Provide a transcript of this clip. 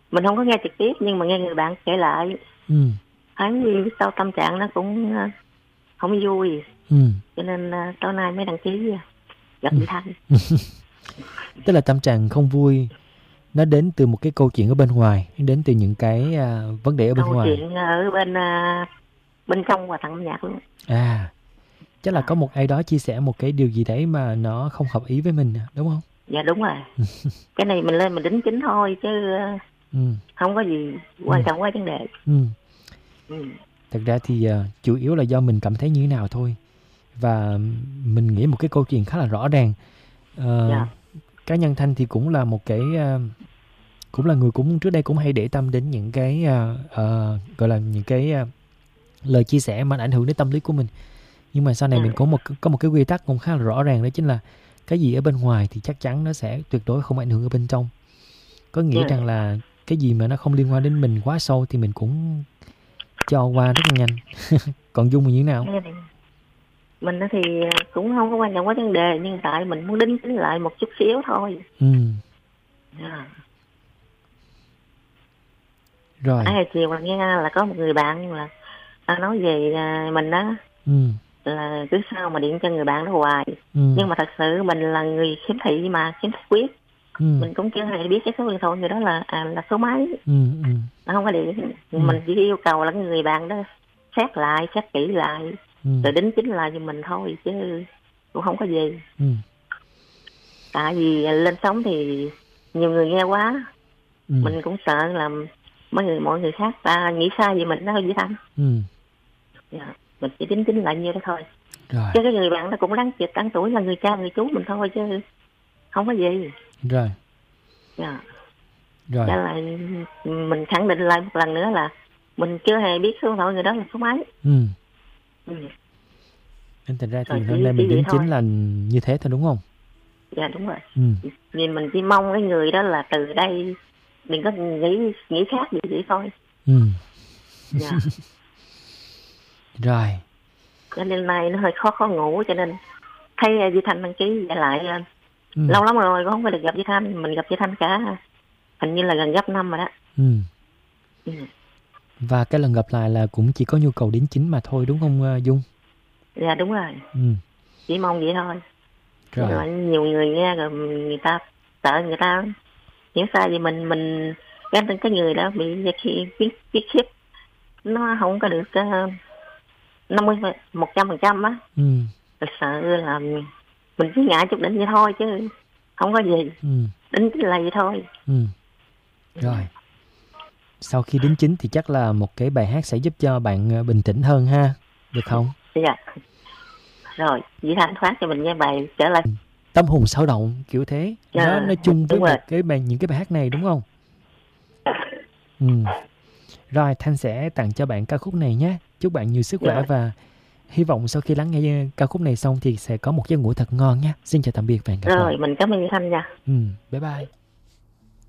mình không có nghe trực tiếp nhưng mà nghe người bạn kể lại, thấy sao tâm trạng nó cũng không vui, cho nên tối nay mới đăng ký gặp chị Thanh. Tức là tâm trạng không vui nó đến từ một cái câu chuyện ở bên ngoài, đến từ những cái vấn đề ở bên ngoài. Câu chuyện ở bên trong và tặng âm nhạc luôn. Chắc là có một ai đó chia sẻ một cái điều gì đấy mà nó không hợp ý với mình, đúng không? Dạ đúng rồi. Cái này mình lên mình đính chính thôi chứ không có gì quan trọng quá vấn đề. Thật ra thì chủ yếu là do mình cảm thấy như thế nào thôi. Và mình nghĩ một cái câu chuyện khá là rõ ràng. Cá nhân Thanh thì cũng là một cái cũng là người cũng trước đây cũng hay để tâm đến những cái gọi là những cái lời chia sẻ mà ảnh hưởng đến tâm lý của mình. Nhưng mà sau này mình có một cái quy tắc cũng khá là rõ ràng, đó chính là cái gì ở bên ngoài thì chắc chắn nó sẽ tuyệt đối không ảnh hưởng ở bên trong. Có nghĩa rằng là cái gì mà nó không liên quan đến mình quá sâu thì mình cũng cho qua rất là nhanh. Còn Dung thì như thế nào? Mình thì cũng không có quan trọng quá vấn đề, nhưng tại mình muốn đính chính lại một chút xíu thôi. Rồi. Ngày chiều nghe là có một người bạn là nói về mình đó, là cứ sao mà điện cho người bạn đó hoài. Nhưng mà thật sự mình là người khiếm thị mà khiếm thị quyết. Mình cũng chưa hề biết cái số điện thoại người đó là số mấy. Không có điện. Mình chỉ yêu cầu là người bạn đó xét kỹ lại, rồi đính chính lại giùm mình thôi, chứ cũng không có gì. Tại vì lên sóng thì nhiều người nghe quá, mình cũng sợ là mọi người khác nghĩ sai về mình đó thôi, vậy Thanh. Mình chỉ đính chính lại nhiêu đó thôi. Rồi. Chứ cái người bạn đó cũng đáng tuổi là người cha người chú mình thôi, chứ không có gì. Rồi. Rồi. Đó là mình khẳng định lại một lần nữa là mình chưa hề biết số điện thoại người đó là số mấy. Nên thật ra thì hôm nay mình đính chính là như thế thôi, đúng không? Dạ đúng rồi. Vì mình chỉ mong cái người đó là từ đây đừng có nghĩ khác gì vậy thôi. Rồi. Cho nên nay nó hơi khó ngủ, cho nên thấy Di Thanh đăng ký lại lâu lắm rồi cũng không có được gặp Di Thanh. Mình gặp Di Thanh cả hình như là gần gấp năm rồi đó. Và cái lần gặp lại là cũng chỉ có nhu cầu đính chính mà thôi, đúng không Dung? Dạ đúng rồi. Chỉ mong vậy thôi. Rồi. Nhiều người nghe rồi người ta sợ, người ta hiểu sai vì mình gắn tên cái người đó bị viết khiếp nó không có được 100% á. Thật sự là mình chỉ ngại chút đỉnh vậy thôi, chứ không có gì. Đính chính là vậy thôi. Rồi. Sau khi đính chính thì chắc là một cái bài hát sẽ giúp cho bạn bình tĩnh hơn ha, được không? Dạ. Rồi, Dĩ Thanh phát cho mình nghe bài trở lại. Tâm hồn xao động kiểu thế. Nó chung với những cái bài hát này, đúng không? Rồi, Thanh sẽ tặng cho bạn ca khúc này nhé. Chúc bạn nhiều sức khỏe và hy vọng sau khi lắng nghe ca khúc này xong thì sẽ có một giấc ngủ thật ngon nhé. Xin chào tạm biệt và hẹn gặp lại. Rồi, mình cảm ơn Thanh nha. Bye bye.